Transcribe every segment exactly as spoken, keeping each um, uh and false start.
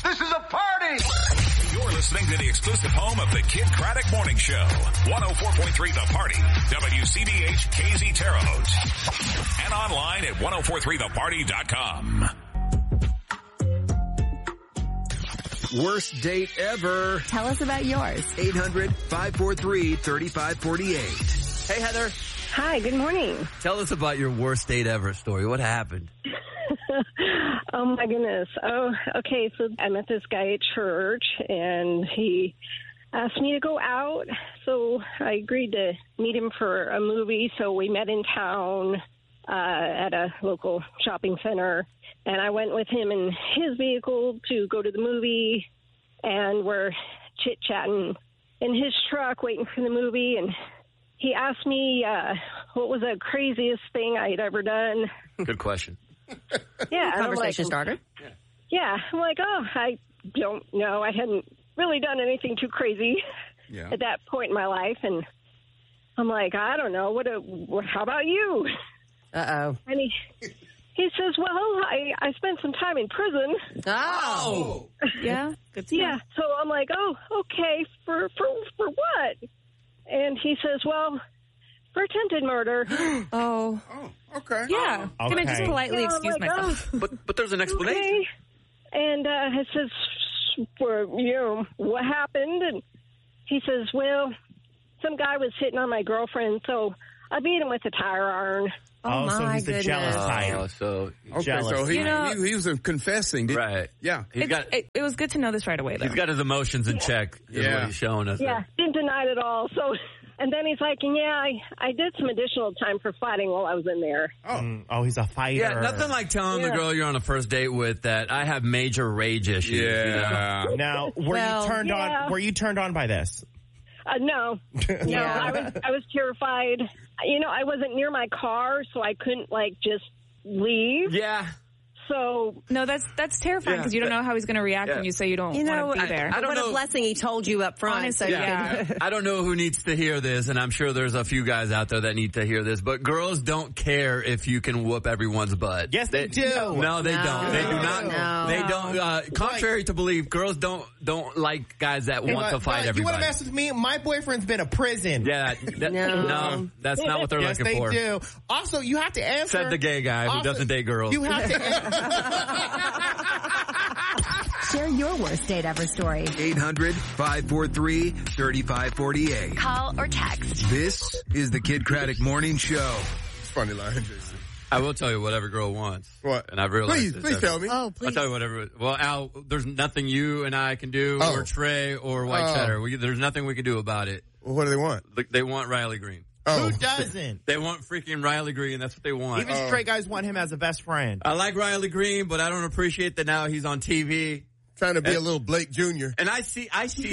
This is a party! You're listening to the exclusive home of the Kid Craddock Morning Show. one oh four point three The Party. W C B H K Z Terre Haute. And online at ten forty-three the party dot com. Worst date ever. Tell us about yours. eight hundred, five four three, three five four eight. Hey, Heather. Hi, good morning. Tell us about your worst date ever story. What happened? Oh, my goodness. Oh, okay, so I met this guy at church, and he asked me to go out, so I agreed to meet him for a movie, so we met in town uh, at a local shopping center, and I went with him in his vehicle to go to the movie, and we're chit-chatting in his truck waiting for the movie, and he asked me uh, what was the craziest thing I had ever done. Good question. Yeah, and Conversation I'm like, starter. Yeah. yeah, I'm like, oh, I don't know. I hadn't really done anything too crazy yeah. at that point in my life, and I'm like, I don't know. What? A, what how about you? Uh oh. And he he says, well, I I spent some time in prison. Oh, yeah, good to yeah. know. So I'm like, oh, okay. For for for what? And he says, well, for attempted murder. Oh. Oh, okay. Yeah. Oh, Can I just okay. politely Yeah, I'm excuse like, myself? oh, But but there's an explanation. okay. And uh, it says, well, you know, what happened? And he says, well, some guy was hitting on my girlfriend, so I beat him with a tire iron. Oh, Oh, so my he's the jealous goodness. type. Oh, so Okay, Jealous. so he, You know- he, he was confessing. Did, right. Yeah. He's It's- got it, it was good to know this right away, though. he's got his emotions in check. Is Yeah. what he's showing us. Yeah, didn't deny it at all. So, and then he's like, and yeah, I, I did some additional time for fighting while I was in there. Oh. Mm, oh, he's a fighter. Yeah, nothing like telling the Yeah. girl you're on a first date with that I have major rage issues. you know? Yeah. Now, were Well, you turned yeah. on? Were you turned on by this? Uh, no, no, Yeah. I was I was terrified. You know, I wasn't near my car, so I couldn't like just leave. Yeah. So No, that's that's terrifying Yeah, because you don't that- know how he's going to react yeah. when you say you don't You know, want to be I- there. I don't what know. a blessing he told you up front. Honestly, so you yeah. can- I don't know who needs to hear this, and I'm sure there's a few guys out there that need to hear this, but girls don't care if you can whoop everyone's butt. Yes, they do. No, they No. don't. They do not. No. They don't. Uh, contrary to belief, girls don't don't like guys that want But- to fight but you want everybody. to mess with me? My boyfriend's been a prison. yeah, that, No. no, that's not what they're Yes, looking they for. do. Also, you have to answer. Said the gay guy who Also, doesn't date girls. You have to. Share your worst date ever story. eight hundred, five four three, three five four eight. Call or text. This is the Kid Craddock Morning Show. It's funny line, Jason. I will tell you what every girl wants. What? And I've realized Please, this please every- tell me. Oh, please. I'll tell you whatever. Well, Al, there's nothing you and I can do, Oh. or Trey, or White Oh. Cheddar. We, there's nothing we can do about it. Well, what do they want? Look, they want Riley Green. Oh. Who doesn't? They want freaking Riley Green. That's what they want. Even straight guys want him as a best friend. I like Riley Green, but I don't appreciate that now he's on T V. Trying to be a little Blake Junior And I see, I see,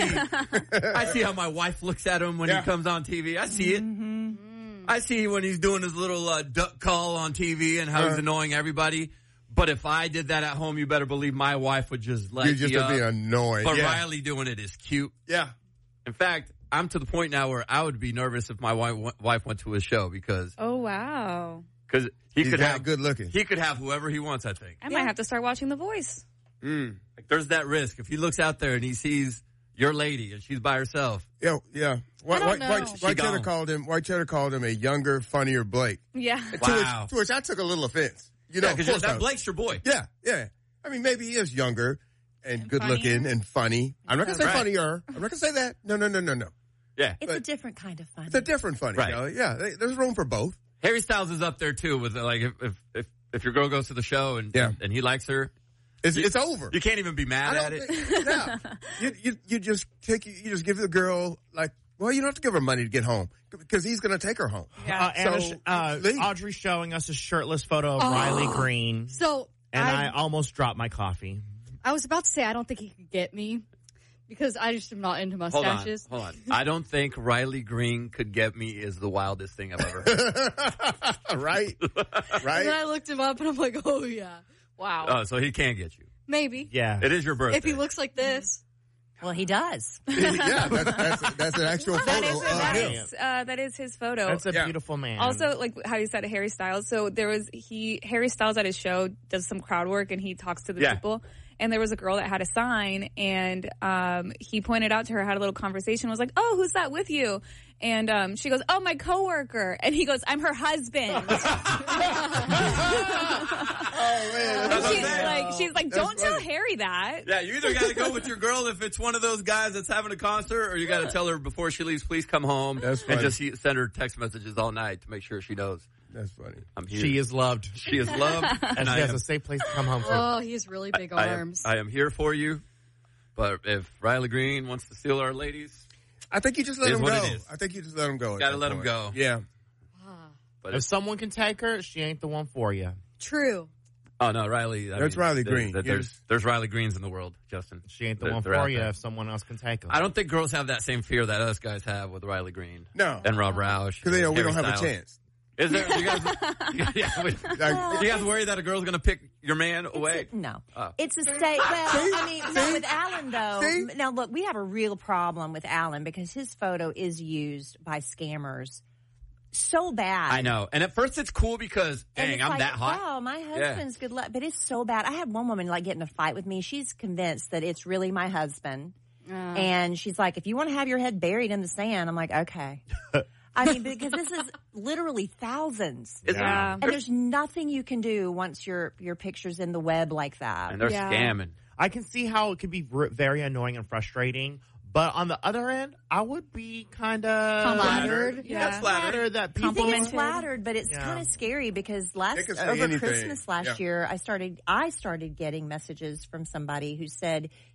I see how my wife looks at him when Yeah. he comes on T V. I see it. Mm-hmm. I see when he's doing his little uh, duck call on T V and how he's Uh-huh. annoying everybody. But if I did that at home, you better believe my wife would just let You just me would be up. annoyed. But yeah. Riley doing it is cute. Yeah. In fact, I'm to the point now where I would be nervous if my wife, wife went to his show because Oh, wow. cause he He's could that have good looking. he could have whoever he wants. I think. I might have to start watching The Voice. Mm. Like, there's that risk if he looks out there and he sees your lady and she's by herself. Yeah, yeah. White, don't White, know. White, She White Cheddar gone. called him. White Cheddar called him a younger, funnier Blake. Yeah. To Wow. which, to which I took a little offense. You know, Yeah, of because course I that was- Blake's your boy. Yeah, yeah. I mean, maybe he is younger and good looking and funny. I'm not gonna say Right. funnier. I'm not gonna say that. No, no, no, no, no. Yeah. It's But- a different kind of fun. It's a different funny. Right. Kelly. Yeah, they, there's room for both. Harry Styles is up there too with uh, like if if if, if your girl goes to the show and Yeah. and he likes her, It's it's over. you can't even be I mad don't at it. think- yeah. You, you you just take you just give the girl like well you don't have to give her money to get home because he's gonna take her home. Uh, Anna, So, uh, leave. Audrey's showing us a shirtless photo of Oh. Riley Green, So and I, I, almost dropped my coffee. I was about to say I don't think he could get me because I just am not into Hold on, mustaches. hold on. I don't think Riley Green could get me is the wildest thing I've ever heard. right, And then right. I looked him up and I'm like, oh yeah, wow, Oh, so he can get you. maybe Yeah. It is your birthday. if he looks like this. Well, he does. yeah, that's, that's that's an actual That photo is, of that him. is, uh, that is his photo. That's a Yeah. beautiful man. Also, like how you said, Harry Styles. So there was he Harry Styles at his show does some crowd work and he talks to the Yeah. people. and there was a girl that had a sign, and um, he pointed out to her, had a little conversation, was like, "Oh, who's that with you?" And um, she goes, "Oh, my coworker," and he goes, "I'm her husband." Oh man, And she's like, she's like, That's "Don't tell funny. Harry that." Yeah, you either got to go with your girl if it's one of those guys that's having a concert, or you got to tell her before she leaves, please come home. That's and funny. just send her text messages all night to make sure she knows That's funny. I'm here. She is loved. She is loved, And and she I has am, a safe place to come home to. Oh, he has really big I am, arms. I am here for you. But if Riley Green wants to steal our ladies, I think you just let Is him what go. it is. I think you just let him go. at Gotta that let him point. go. Yeah. but If someone can take her, she ain't the one for you. True. oh no, Riley. I That's mean, Riley there- Green. there- Yeah. there's there's Riley Greens in the world, Justin. She ain't the They're- one they're out for you there. if someone else can take her. I don't think girls have that same fear that us guys have with Riley Green No. and Rob Roush. Because they know we Harry don't have a Styles. chance. Is there? You guys, yeah, we- Like, you guys worry that a girl's going to pick your man away? No. Oh. It's a state. Well, I mean, no, See? with Alan, though. See? Now, look, we have a real problem with Alan because his photo is used by scammers so bad. I know. And at first it's cool because, And dang, it's I'm like, that hot. wow, my husband's good luck. But it's so bad. I had one woman like get in a fight with me. She's convinced that it's really my husband. Uh, And she's like, if you want to have your head buried in the sand, I'm like, okay. I mean, because this is literally thousands. Is Yeah. And there's nothing you can do once your your picture's in the web like that. And they're Yeah. scamming. I can see how it could be r- very annoying and frustrating. But on the other end, I would be kind of Flattered. Yeah, flattered. flattered that I people. think it's Complimented. flattered, but it's Yeah. kind of scary because last They can say over anything. Christmas last Yeah. year, I started I started getting messages from somebody who said